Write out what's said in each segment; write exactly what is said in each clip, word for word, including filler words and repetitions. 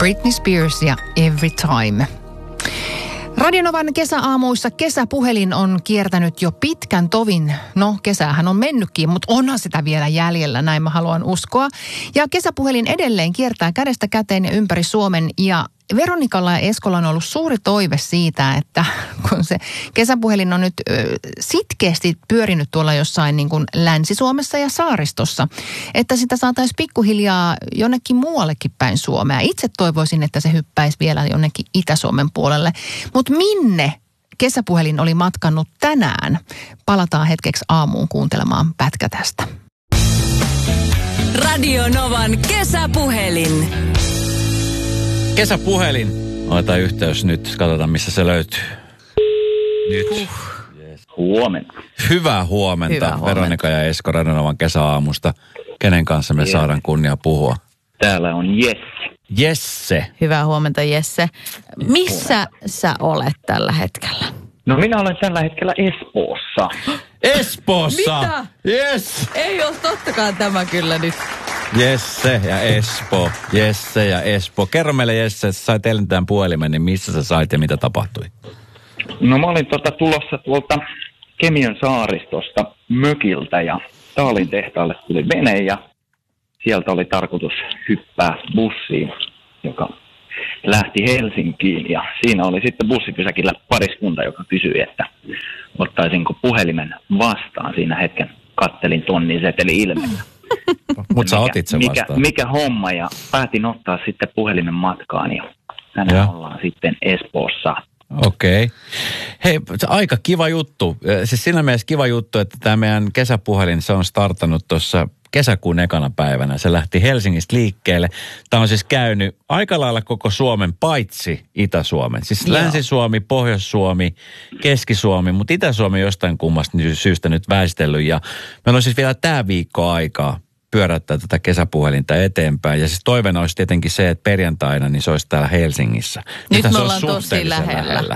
Britney Spears ja Every Time. Radionovan kesäaamuissa kesäpuhelin on kiertänyt jo pitkän tovin. No, kesähän on mennytkin, mutta onhan sitä vielä jäljellä, näin mä haluan uskoa. Ja kesäpuhelin edelleen kiertää kädestä käteen ja ympäri Suomen. Ja Veronikalla ja Eskolla on ollut suuri toive siitä, että kun se kesäpuhelin on nyt ö, sitkeästi pyörinyt tuolla jossain niin kuin Länsi-Suomessa ja Saaristossa, että sitä saataisiin pikkuhiljaa jonnekin muuallekin päin Suomea. Itse toivoisin, että se hyppäisi vielä jonnekin Itä-Suomen puolelle. Mutta minne kesäpuhelin oli matkannut tänään? Palataan hetkeksi aamuun kuuntelemaan pätkä tästä. Radio Novan kesäpuhelin. Kesäpuhelin. Otetaan yhteys nyt. Katsotaan, missä se löytyy. Nyt. Uh. Yes. Huomenta. Hyvää huomenta. Hyvää huomenta. Veronika ja Esko Radionovan kesäaamusta. Kenen kanssa me yes. saadaan kunnia puhua? Täällä on Jesse. Jesse. Hyvää huomenta, Jesse. Missä sä olet tällä hetkellä? No minä olen tällä hetkellä Espoossa. Espoossa! Mitä? Yes! Ei ole tottakaan tämä kyllä nyt. Jesse ja Espoo. Jesse ja Espoo. Kerro meille, Jesse, että sä sait eilen tämän puhelimen, niin missä sä sait ja mitä tapahtui? No mä olin tuota tulossa tuolta Kemiön saaristosta mökiltä ja Taalin tehtaalle tuli vene ja sieltä oli tarkoitus hyppää bussiin, joka lähti Helsinkiin ja siinä oli sitten bussipysäkillä pariskunta, joka kysyi, että ottaisinko puhelimen vastaan. Siinä hetken kattelin tonnin seteli ilmeellä. Mutta sä otit sen mikä, vastaan. mikä homma ja päätin ottaa sitten puhelimen matkaan ja tänään ja. ollaan sitten Espoossa. Okei. Okay. Hei, aika kiva juttu. Siis siinä mielessä kiva juttu, että tämä meidän kesäpuhelin, se on startannut tuossa kesäkuun ekana päivänä. Se lähti Helsingistä liikkeelle. Tämä on siis käynyt aika lailla koko Suomen, paitsi Itä-Suomen. Siis Joo. Länsi-Suomi, Pohjois-Suomi, Keski-Suomi, mutta Itä-Suomi jostain kummasta syystä nyt väistellyt. Ja meillä on siis vielä tämä viikko aikaa pyörättää tätä kesäpuhelinta eteenpäin. Ja siis toiveena olisi tietenkin se, että perjantaina niin se olisi täällä Helsingissä. Nyt me ollaan tosi lähellä. lähellä.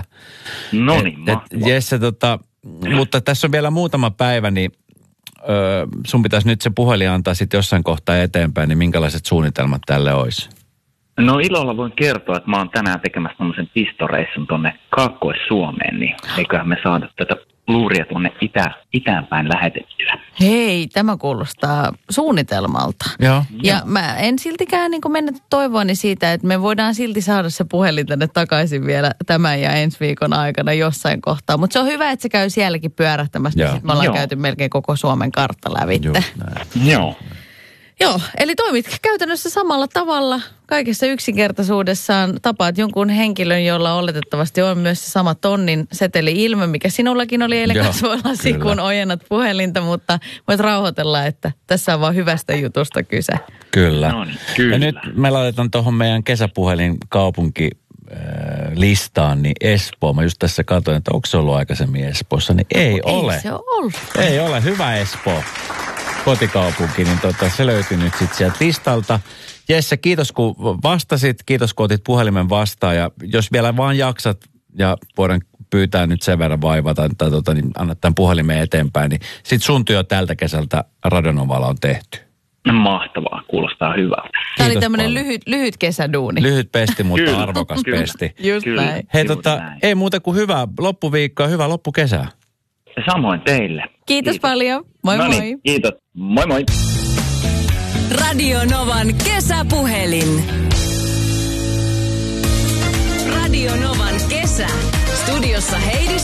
No niin, Jesse, tota, mutta tässä on vielä muutama päivä, niin öö, sun pitäisi nyt se puhelin antaa sitten jossain kohtaa eteenpäin, niin minkälaiset suunnitelmat tälle olisi? No ilolla voin kertoa, että mä oon tänään tekemässä tämmöisen pistoreissun tonne Kaakkois-Suomeen, niin eiköhän me saada tätä luuria tuonne itä, itäänpäin lähetettyä. Hei, tämä kuulostaa suunnitelmalta. Joo. Ja Joo. mä en siltikään niin mennä toivoani siitä, että me voidaan silti saada se puhelin tänne takaisin vielä tämän ja ensi viikon aikana jossain kohtaa. Mutta se on hyvä, että se käy sielläkin pyörähtämässä. Joo. Sitten me ollaan Joo. käyty melkein koko Suomen kartta lävitte. Joo. Joo, eli toimit käytännössä samalla tavalla kaikessa yksinkertaisuudessaan. Tapaat jonkun henkilön, jolla oletettavasti on myös se sama tonnin seteli-ilme, mikä sinullakin oli eilen kasvoillasi, kun ojennat puhelinta, mutta voit rauhoitella, että tässä on vaan hyvästä jutusta kyse. Kyllä. No niin, kyllä. Ja nyt me laitetaan tuohon meidän kesäpuhelin kaupunki listaan, niin Espoo. Mä just tässä katsoin, että onko se ollut aikaisemmin Espoossa, niin ei, ei ole. Ei se ole ollut. Ei ole. Hyvä Espoo. Kotikaupunki, niin tota, se löytyy nyt sitten sieltä listalta. Jesse, kiitos kun vastasit, kiitos kun otit puhelimen vastaan ja jos vielä vaan jaksat ja voidaan pyytää nyt sen verran vaivata, tai tota, niin annat tämän puhelimen eteenpäin, niin sit sun työ tältä kesältä Radionovalla on tehty. Mahtavaa, kuulostaa hyvältä. Tämä oli tämmöinen lyhyt, lyhyt kesäduuni. Lyhyt pesti, mutta Kyllä, arvokas kyllä. pesti. Just Kyllä. näin. Hei Juuri tota, näin. ei muuta kuin hyvää loppuviikkoa, hyvää loppukesää. Samoin teille. Kiitos, Kiitos. paljon. Moi No moi. niin, kiitos. Moi moi. Radio Novan kesäpuhelin. Radio Novan kesä. Studiossa Heidi